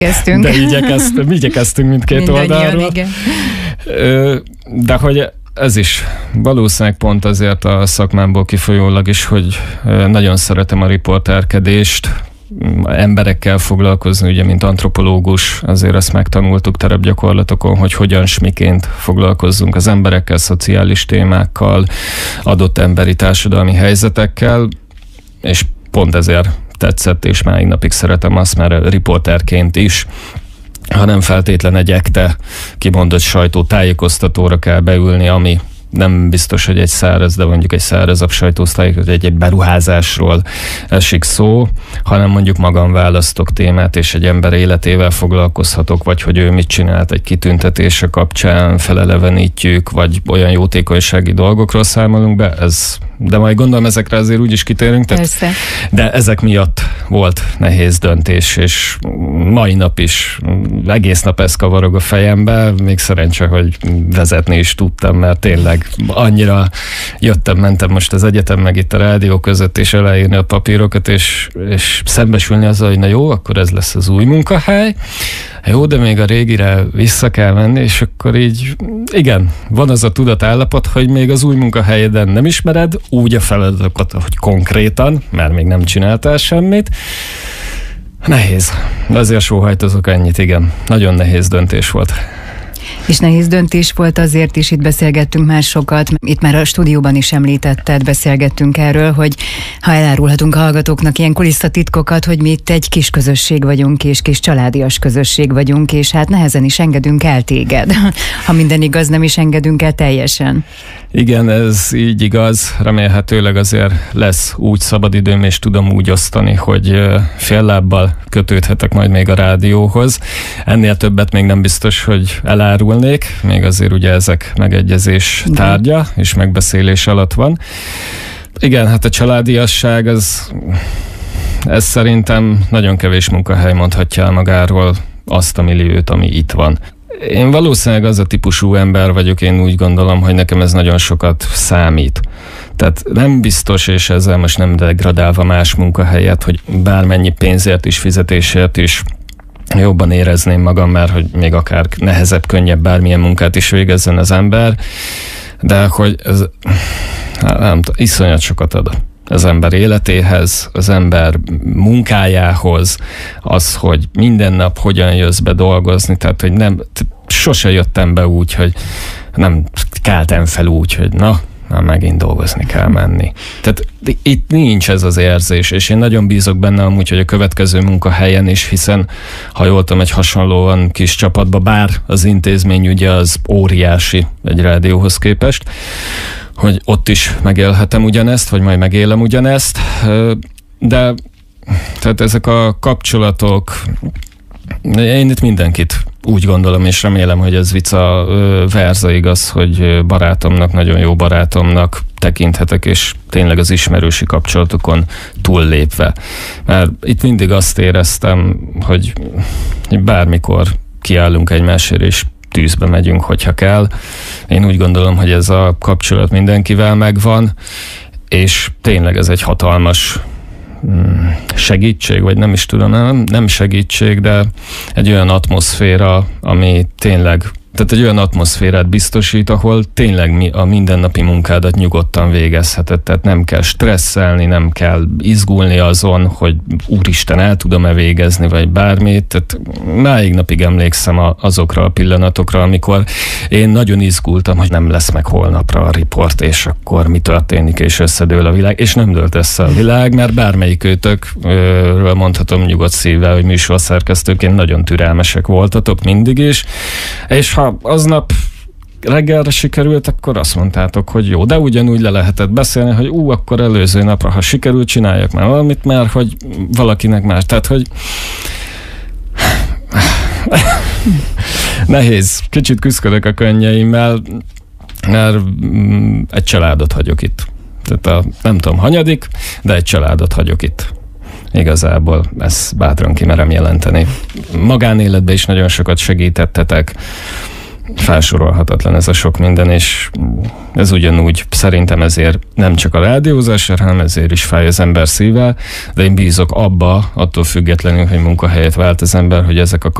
De igyekeztünk mindkét oldalról. Igen. De hogy ez is valószínűleg pont azért a szakmámból kifolyólag is, hogy nagyon szeretem a riporterkedést, emberekkel foglalkozni, ugye, mint antropológus, azért ezt megtanultuk terepgyakorlatokon, hogy hogyan s miként foglalkozzunk az emberekkel, szociális témákkal, adott emberi társadalmi helyzetekkel, és pont ezért tetszett, és máig napig szeretem azt, mert riporterként is, ha nem feltétlen egy ekte kimondott sajtótájékoztatóra kell beülni, ami nem biztos, hogy egy száraz, de mondjuk egy szárazabb sajtótájékoztató, egy beruházásról esik szó, hanem mondjuk magam választok témát, és egy ember életével foglalkozhatok, vagy hogy ő mit csinált egy kitüntetése kapcsán, felelevenítjük, vagy olyan jótékonysági dolgokról számolunk be, de majd gondolom ezekre azért úgyis kitérünk. Persze. De ezek miatt volt nehéz döntés, és mai nap is egész nap ez kavarog a fejembe, még szerencse, hogy vezetni is tudtam, mert tényleg annyira mentem most az egyetem, meg itt a rádió között, és aláírni a papírokat, és szembesülni azzal, hogy na jó, akkor ez lesz az új munkahely, jó, de még a régire vissza kell menni, és akkor így, igen, van az a tudatállapot, hogy még az új munkahelyeden nem ismered úgy a feladatokat, hogy konkrétan, mert még nem csináltál semmit. Nehéz. Azért sóhajtozok ennyit, igen. Nagyon nehéz döntés volt. És nehéz döntés volt azért is, itt beszélgettünk már sokat, itt már a stúdióban is említetted, beszélgettünk erről, hogy ha elárulhatunk a hallgatóknak ilyen kulisszatitkokat, hogy mi itt egy kis közösség vagyunk, és kis családias közösség vagyunk, és hát nehezen is engedünk el téged. Ha minden igaz, nem is engedünk el teljesen. Igen, ez így igaz. Remélhetőleg azért lesz úgy szabadidőm, és tudom úgy osztani, hogy fél lábbal kötődhetek majd még a rádióhoz. Ennél többet még nem biztos, hogy elárulnék. Még azért ugye ezek megegyezés tárgya, és megbeszélés alatt van. Igen, hát a családiasság, ez szerintem nagyon kevés munkahely mondhatja el magáról azt a milliót, ami itt van. Én valószínűleg az a típusú ember vagyok, én úgy gondolom, hogy nekem ez nagyon sokat számít. Tehát nem biztos, és ezzel most nem degradálva más munkahelyet, hogy bármennyi pénzért is, fizetésért is jobban érezném magam, mert hogy még akár nehezebb, könnyebb bármilyen munkát is végezzen az ember, de hogy ez nem tudom, iszonyat sokat ad az ember életéhez, az ember munkájához, az, hogy minden nap hogyan jössz be dolgozni, tehát hogy sose jöttem be úgy, hogy nem keltem fel úgy, hogy már megint dolgozni kell menni. Tehát itt nincs ez az érzés, és én nagyon bízok benne amúgy, hogy a következő munkahelyen is, hiszen ha jól tudom, egy hasonlóan kis csapatba, bár az intézmény ugye az óriási egy rádióhoz képest, hogy ott is megélhetem ugyanezt, vagy majd megélem ugyanezt, de tehát ezek a kapcsolatok, én itt mindenkit úgy gondolom, és remélem, hogy ez vice versa igaz, hogy barátomnak, nagyon jó barátomnak tekinthetek, és tényleg az ismerősi kapcsolatokon túllépve. Mert itt mindig azt éreztem, hogy bármikor kiállunk egymásért, és tűzbe megyünk, hogyha kell. Én úgy gondolom, hogy ez a kapcsolat mindenkivel megvan, és tényleg ez egy hatalmas segítség, vagy nem is tudom, nem segítség, de egy olyan atmoszféra, ami tényleg, tehát egy olyan atmoszférát biztosít, ahol tényleg a mindennapi munkádat nyugodtan végezheted, tehát nem kell stresszelni, nem kell izgulni azon, hogy úristen, el tudom-e végezni, vagy bármit, tehát máig napig emlékszem azokra a pillanatokra, amikor én nagyon izgultam, hogy nem lesz meg holnapra a riport, és akkor mi történik, és összedől a világ, és nem dőlt össze a világ, mert bármelyik őtökről mondhatom nyugodt szívvel, hogy műsorszerkesztőként nagyon türelmesek voltatok mindig is, és ha aznap reggelre sikerült, akkor azt mondtátok, hogy jó, de ugyanúgy le lehetett beszélni, hogy akkor előző napra, ha sikerült, csináljak már valamit, mert hogy valakinek más. Tehát, hogy nehéz. Kicsit küzdök a könnyeimmel, mert egy családot hagyok itt. Tehát nem tudom, hanyadik, de egy családot hagyok itt. Igazából ezt bátran kimerem jelenteni. Magánéletben is nagyon sokat segítettetek. felsorolhatatlan ez a sok minden, és ez ugyanúgy szerintem ezért nem csak a rádiózásra, hanem ezért is fáj az ember szíve, de én bízok abba, attól függetlenül, hogy munkahelyet vált az ember, hogy ezek a